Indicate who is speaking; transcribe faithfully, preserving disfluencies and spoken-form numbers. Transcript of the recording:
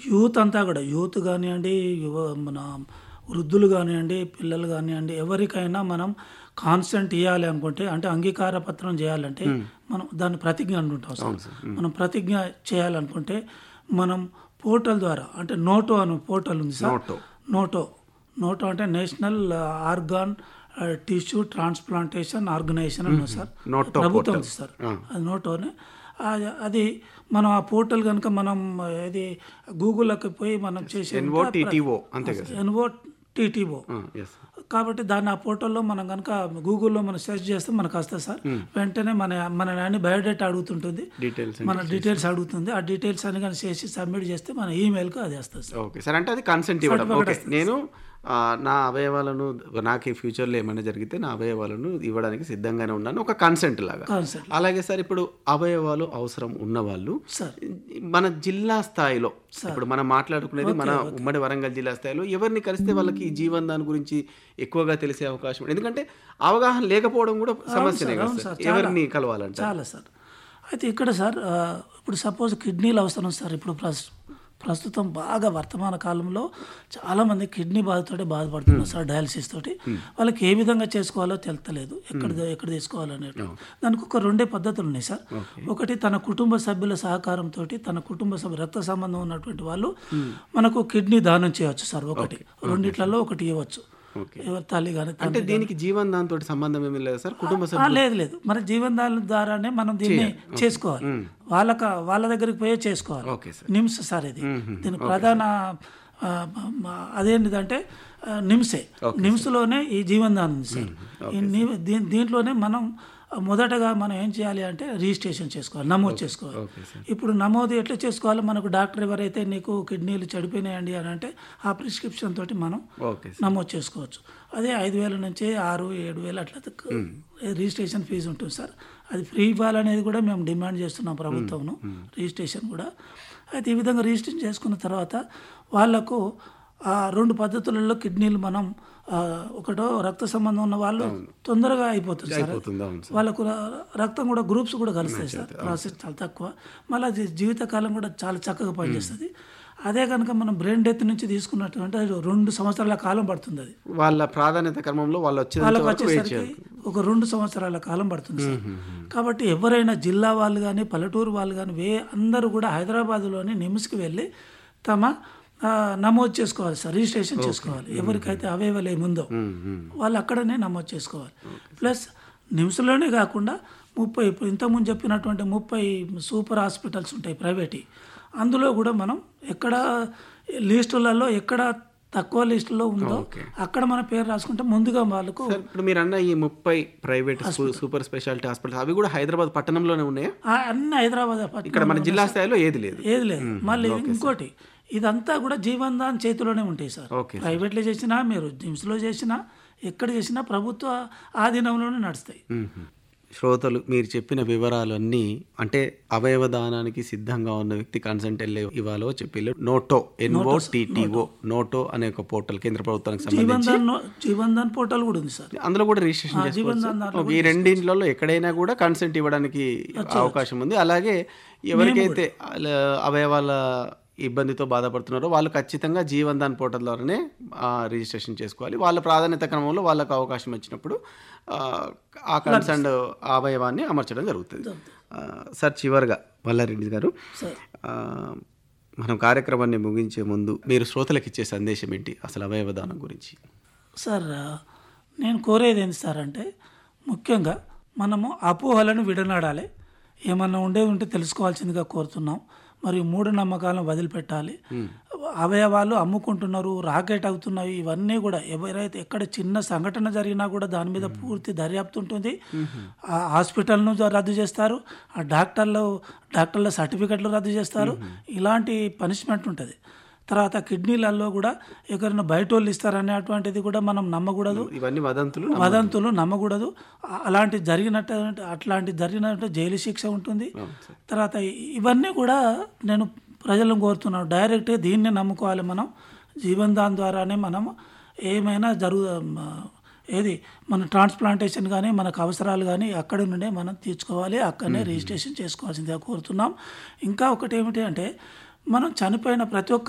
Speaker 1: Youth అంతా కూడా youth కానివ్వండి, యువ మన వృద్ధులు కానివ్వండి, పిల్లలు కానివ్వండి, ఎవరికైనా మనం కాన్సెంట్ ఇవ్వాలి అనుకుంటే, అంటే అంగీకార పత్రం చేయాలంటే మనం దాన్ని ప్రతిజ్ఞ అంటుంటాం సార్. మనం ప్రతిజ్ఞ చేయాలనుకుంటే మనం పోర్టల్ ద్వారా, అంటే నోటో అని పోర్టల్ ఉంది సార్. నోటో నోటో అంటే national organ tissue transplantation organisation అని సార్, ప్రభుత్వం ఉంది సార్. అది నోటోనే. అది మనం ఆ పోర్టల్ కనుక మనం ఇది గూగుల్లోకి పోయి మనం చేసే ఎన్ఓ టీటీఓ కాబట్టి దాన్ని ఆ పోర్టల్లో మనం కనుక గూగుల్లో మనం సెర్చ్ చేస్తే మనకు వస్తుంది సార్. వెంటనే మన మన అన్ని బయోడేటా అడుగుతుంటుంది, మన డీటెయిల్స్ అడుగుతుంది. ఆ డీటెయిల్స్ అని కానీ చేసి సబ్మిట్ చేస్తే మన ఈమెయిల్కి అది వస్తుంది సార్.
Speaker 2: ఓకే సార్, అంటే అది కన్సెంట్ ఇవ్వడం. ఓకే, నేను నా అవయవాలను నాకు ఈ ఫ్యూచర్లో ఏమైనా జరిగితే నా అవయవాలను ఇవ్వడానికి సిద్ధంగానే ఉన్నాను, ఒక కన్సెంట్ లాగా. అలాగే సార్, ఇప్పుడు అవయవాలు అవసరం ఉన్నవాళ్ళు మన జిల్లా స్థాయిలో, ఇప్పుడు మనం మాట్లాడుకునేది మన ఉమ్మడి వరంగల్ జిల్లా స్థాయిలో ఎవరిని కలిస్తే వాళ్ళకి ఈ జీవన్ దాని గురించి ఎక్కువగా తెలిసే అవకాశం, ఎందుకంటే అవగాహన లేకపోవడం కూడా సమస్యనే కదా సార్. ఎవరిని కలవాలంటే
Speaker 1: చాలా సార్. అయితే ఇక్కడ సార్ ఇప్పుడు సపోజ్ కిడ్నీలు అవసరం సార్. ఇప్పుడు ప్లస్ ప్రస్తుతం బాగా వర్తమాన కాలంలో చాలామంది కిడ్నీ బాధతోటి బాధపడుతున్నారు సార్, డయాలసిస్ తోటి. వాళ్ళకి ఏ విధంగా చేసుకోవాలో తెలుస్తలేదు, ఎక్కడ ఎక్కడ తీసుకోవాలనేది. దానికి ఒక రెండే పద్ధతులు ఉన్నాయి సార్. ఒకటి, తన కుటుంబ సభ్యుల సహకారంతో తన కుటుంబ సభ్యు రక్త సంబంధం ఉన్నటువంటి వాళ్ళు మనకు కిడ్నీ దానం చేయవచ్చు సార్. ఒకటి, రెండిట్లలో ఒకటి ఇవ్వచ్చు. ఎవరి తల్లి కానీ.
Speaker 2: అంటే దీనికి జీవన్ దానితో సంబంధం ఏమి లేదు సార్, కుటుంబ సభ్యులు?
Speaker 1: లేదు లేదు, మన జీవన్ దాని ద్వారానే మనం దీన్ని చేసుకోవాలి. వాళ్ళక వాళ్ళ దగ్గరికి పోయే చేసుకోవాలి. నిమ్స్ సార్ ఇది, దీని ప్రధాన అదేంటిదంటే నిమ్సే. నిమ్స్లోనే ఈ జీవన్ దానం ఉంది సార్. దీంట్లోనే మనం మొదటగా మనం ఏం చేయాలి అంటే రిజిస్ట్రేషన్ చేసుకోవాలి, నమోదు చేసుకోవాలి. ఇప్పుడు నమోదు ఎట్లా చేసుకోవాలి? మనకు డాక్టర్ ఎవరైతే నీకు కిడ్నీలు చెడిపోయినాయండి అని అంటే ఆ ప్రిస్క్రిప్షన్ తోటి మనం నమోదు చేసుకోవచ్చు. అదే ఐదు వేల నుంచి ఆరు ఏడు వేలు అట్లా రిజిస్ట్రేషన్ ఫీజు ఉంటుంది సార్. అది ఫ్రీ ఇవ్వాలనేది కూడా మేము డిమాండ్ చేస్తున్నాం ప్రభుత్వంను, రిజిస్ట్రేషన్ కూడా. అయితే ఈ విధంగా రిజిస్ట్రేషన్ చేసుకున్న తర్వాత వాళ్లకు ఆ రెండు పద్ధతులలో కిడ్నీలు మనం ఒకటో రక్త సంబంధం ఉన్న వాళ్ళు తొందరగా అయిపోతుంది సార్. వాళ్ళకు రక్తం కూడా గ్రూప్స్ కూడా కలుస్తాయి సార్. ప్రాసెస్ చాలా తక్కువ, మళ్ళీ అది జీవితకాలం కూడా చాలా చక్కగా పనిచేస్తుంది. అదే కనుక మనం బ్రెయిన్ డెత్ నుంచి తీసుకున్నట్టు రెండు సంవత్సరాల కాలం పడుతుంది. అది
Speaker 2: వాళ్ళ ప్రాధాన్యత క్రమంలో వాళ్ళకి వచ్చేసరికి
Speaker 1: ఒక రెండు సంవత్సరాల కాలం పడుతుంది సార్. కాబట్టి ఎవరైనా జిల్లా వాళ్ళు కానీ పల్లెటూరు వాళ్ళు కానీ వే అందరూ కూడా హైదరాబాద్లోని నిమ్స్కి వెళ్ళి తమ నమోదు చేసుకోవాలి సార్, రిజిస్ట్రేషన్ చేసుకోవాలి. ఎవరికైతే అవయవాలు ఏముందో వాళ్ళు అక్కడనే నమోదు చేసుకోవాలి. ప్లస్ నిమ్స్లోనే కాకుండా ముప్పై ఇప్పుడు ఇంతకుముందు చెప్పినటువంటి ముప్పై సూపర్ హాస్పిటల్స్ ఉంటాయి ప్రైవేట్, అందులో కూడా మనం ఎక్కడ లిస్టులలో ఎక్కడ తక్కువ లిస్టులో ఉందో అక్కడ మన పేరు రాసుకుంటే ముందుగా వాళ్ళకు.
Speaker 2: ఇప్పుడు మీరు అన్న ఈ ముప్పై ప్రైవేట్ సూపర్ స్పెషాలిటీ హాస్పిటల్స్ అవి కూడా హైదరాబాద్ పట్టణంలోనే ఉన్నాయా?
Speaker 1: అన్ని హైదరాబాద్,
Speaker 2: ఇక్కడ మన జిల్లా స్థాయిలో ఏది లేదు
Speaker 1: ఏది లేదు. మళ్ళీ ఇంకోటి, ఇదంతా కూడా జీవన్ దాన్ చేతిలోనే ఉంటాయి సార్. ప్రైవేట్లో చేసినా మీరు జిమ్స్లో చేసినా ఎక్కడ చేసినా ప్రభుత్వ ఆధీనంలోనే నడుస్తాయి.
Speaker 2: శ్రోతలు మీరు చెప్పిన వివరాలన్నీ, అంటే అవయవ దానానికి సిద్ధంగా ఉన్న వ్యక్తి కన్సెంట్ ఇవ్వాలో చెప్పి నోటో ఎన్ఓ టీటీఓ నోటో అనే ఒక పోర్టల్ కేంద్ర ప్రభుత్వానికి సంబంధించి
Speaker 1: జీవన్ దాన్ పోర్టల్ కూడా ఉంది సార్.
Speaker 2: అందులో కూడా రిజిస్ట్రేషన్ చేసుకోవచ్చు. ఈ రెండింటిలో ఎక్కడైనా కూడా కన్సెంట్ ఇవ్వడానికి అవకాశం ఉంది. అలాగే ఎవరికైతే అవయవాల ఇబ్బందితో బాధపడుతున్నారో వాళ్ళు ఖచ్చితంగా జీవన్ దాన్ పోర్టల్ ద్వారానే రిజిస్ట్రేషన్ చేసుకోవాలి. వాళ్ళ ప్రాధాన్యత క్రమంలో వాళ్ళకు అవకాశం వచ్చినప్పుడు ఆ కన్సర్న్ అవయవాన్ని అమర్చడం జరుగుతుంది. సార్, చివరిగా మల్లారెడ్డి గారు, మనం కార్యక్రమాన్ని ముగించే ముందు మీరు శ్రోతలకు ఇచ్చే సందేశం ఏంటి అసలు అవయవ దానం గురించి?
Speaker 1: సార్, నేను కోరేది ఏంటి సార్ అంటే ముఖ్యంగా మనము అపోహలను విడనాడాలి. ఏమన్నా ఉండేది ఉంటే తెలుసుకోవాల్సిందిగా కోరుతున్నాం. మరియు మూఢనమ్మకాలను వదిలిపెట్టాలి. అవయవాలు అమ్ముకుంటున్నారు, రాకెట్ అవుతున్నాయి, ఇవన్నీ కూడా ఎవరైతే ఎక్కడ చిన్న సంఘటన జరిగినా కూడా దాని మీద పూర్తి దర్యాప్తు ఉంటుంది. ఆ హాస్పిటల్ను రద్దు చేస్తారు, ఆ డాక్టర్లు డాక్టర్ల సర్టిఫికెట్లు రద్దు చేస్తారు. ఇలాంటి పనిష్మెంట్ ఉంటుంది. తర్వాత కిడ్నీలలో కూడా ఎవరైనా బయట వాళ్ళు ఇస్తారనే అటువంటిది కూడా మనం నమ్మకూడదు.
Speaker 2: ఇవన్నీ వదంతులు
Speaker 1: వదంతులు నమ్మకూడదు. అలాంటి జరిగినట్టు అట్లాంటి జరిగినట్టు జైలు శిక్ష ఉంటుంది. తర్వాత ఇవన్నీ కూడా నేను ప్రజలను కోరుతున్నాను, డైరెక్ట్గా దీన్నే నమ్ముకోవాలి. మనం జీవన్ దాన్ ద్వారానే మనం ఏమైనా జరుగు ఏది మన ట్రాన్స్ప్లాంటేషన్ కానీ మనకు అవసరాలు కానీ అక్కడి నుండే మనం తీర్చుకోవాలి, అక్కడనే రిజిస్ట్రేషన్ చేసుకోవాల్సిందిగా కోరుతున్నాం. ఇంకా ఒకటి ఏమిటి అంటే మనం చనిపోయిన ప్రతి ఒక్క